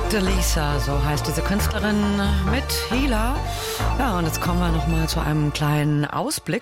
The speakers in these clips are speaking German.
Delisa, so heißt diese Künstlerin mit Healer. Ja, und jetzt kommen wir nochmal zu einem kleinen Ausblick.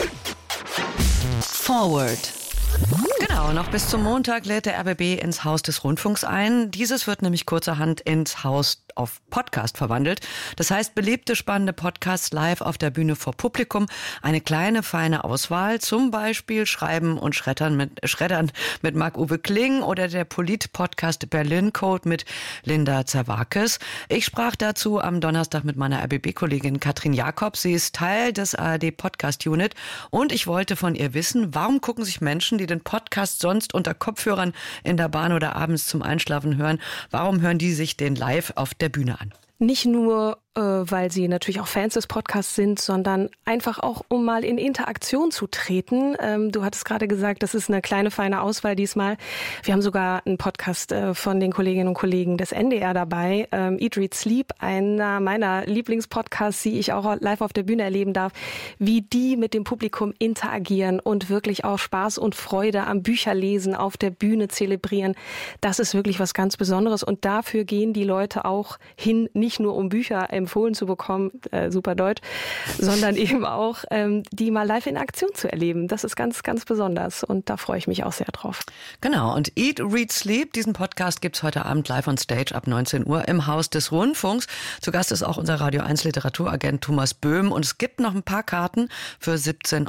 Forward. Genau, noch bis zum Montag lädt der RBB ins Haus des Rundfunks ein. Dieses wird nämlich kurzerhand ins Haus auf Podcast verwandelt. Das heißt, beliebte, spannende Podcasts live auf der Bühne vor Publikum. Eine kleine, feine Auswahl, zum Beispiel Schreiben und Schreddern mit Marc-Uwe Kling oder der Polit-Podcast Berlin Code mit Linda Zerwakis. Ich sprach dazu am Donnerstag mit meiner RBB-Kollegin Katrin Jakob. Sie ist Teil des ARD-Podcast-Unit und ich wollte von ihr wissen, warum gucken sich Menschen, die den Podcast sonst unter Kopfhörern in der Bahn oder abends zum Einschlafen hören, warum hören die sich den live auf der Bühne an? Nicht nur, weil sie natürlich auch Fans des Podcasts sind, sondern einfach auch, um mal in Interaktion zu treten. Du hattest gerade gesagt, das ist eine kleine, feine Auswahl diesmal. Wir haben sogar einen Podcast von den Kolleginnen und Kollegen des NDR dabei. Eat, Read, Sleep, einer meiner Lieblingspodcasts, die ich auch live auf der Bühne erleben darf, wie die mit dem Publikum interagieren und wirklich auch Spaß und Freude am Bücherlesen auf der Bühne zelebrieren. Das ist wirklich was ganz Besonderes und dafür gehen die Leute auch hin, nicht nur um Bücher empfohlen zu bekommen, super Deutsch, sondern eben auch die mal live in Aktion zu erleben. Das ist ganz, ganz besonders und da freue ich mich auch sehr drauf. Genau, und Eat, Read, Sleep, diesen Podcast gibt's heute Abend live on Stage ab 19 Uhr im Haus des Rundfunks. Zu Gast ist auch unser Radio 1 Literaturagent Thomas Böhm und es gibt noch ein paar Karten für 17,50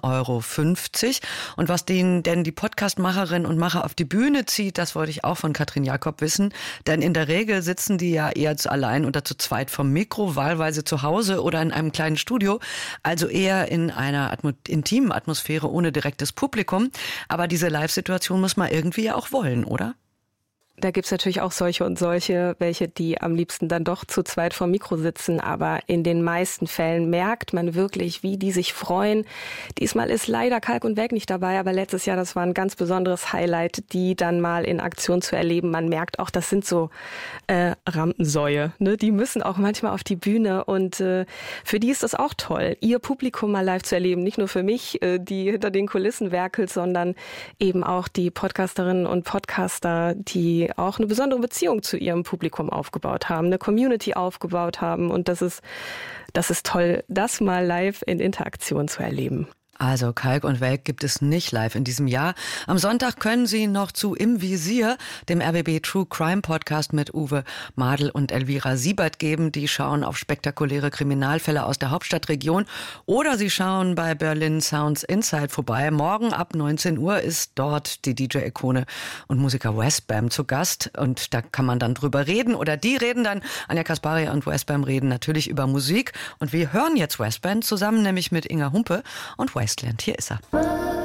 €. Und was denn die Podcastmacherinnen und Macher auf die Bühne zieht, das wollte ich auch von Katrin Jakob wissen, denn in der Regel sitzen die ja eher allein oder zu zweit vom Mikro, wahlweise zu Hause oder in einem kleinen Studio, also eher in einer intimen Atmosphäre ohne direktes Publikum. Aber diese Live-Situation muss man irgendwie ja auch wollen, oder? Da gibt's natürlich auch solche und solche, welche die am liebsten dann doch zu zweit vor Mikro sitzen. Aber in den meisten Fällen merkt man wirklich, wie die sich freuen. Diesmal ist leider Kalk und Welk nicht dabei, aber letztes Jahr, das war ein ganz besonderes Highlight, die dann mal in Aktion zu erleben. Man merkt auch, das sind so Rampensäue, ne? Die müssen auch manchmal auf die Bühne und für die ist das auch toll, ihr Publikum mal live zu erleben. Nicht nur für mich, die hinter den Kulissen werkelt, sondern eben auch die Podcasterinnen und Podcaster, die auch eine besondere Beziehung zu ihrem Publikum aufgebaut haben, eine Community aufgebaut haben. Und das ist toll, das mal live in Interaktion zu erleben. Also Kalk und Welk gibt es nicht live in diesem Jahr. Am Sonntag können Sie noch zu Im Visier, dem RBB True Crime Podcast mit Uwe Madel und Elvira Siebert geben. Die schauen auf spektakuläre Kriminalfälle aus der Hauptstadtregion. Oder Sie schauen bei Berlin Sounds Inside vorbei. Morgen ab 19 Uhr ist dort die DJ-Ikone und Musiker Westbam zu Gast. Und da kann man dann drüber reden. Oder die reden dann, Anja Kaspari und Westbam reden natürlich über Musik. Und wir hören jetzt Westbam zusammen nämlich mit Inga Humpe und Wasteland. Hier ist er.